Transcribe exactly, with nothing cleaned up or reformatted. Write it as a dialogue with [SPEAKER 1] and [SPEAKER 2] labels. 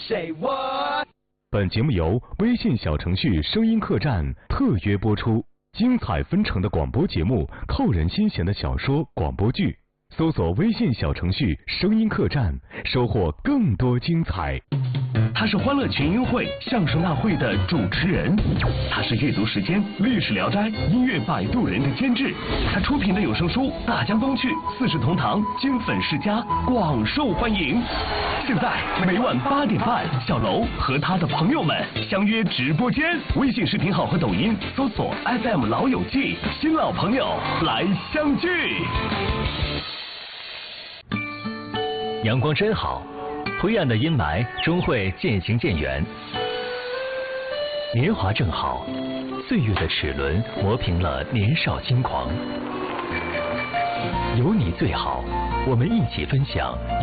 [SPEAKER 1] Say what？
[SPEAKER 2] 本节目由微信小程序声音客栈特约播出，精彩纷呈的广播节目，扣人心弦的小说广播剧，搜索微信小程序声音客栈，收获更多精彩。
[SPEAKER 3] 他是欢乐群英会相声大会的主持人，他是阅读时间历史聊斋音乐摆渡人的监制，他出品的有声书《大江东去》《四世同堂》经粉世家广受欢迎。现在每晚八点半，小楼和他的朋友们相约直播间，微信视频号和抖音搜索 F M 老友记，新老朋友来相聚。阳光真好，灰暗的阴霾终会渐行渐远。年华正好，岁月的齿轮磨平了年少轻狂。有你最好，我们一起分享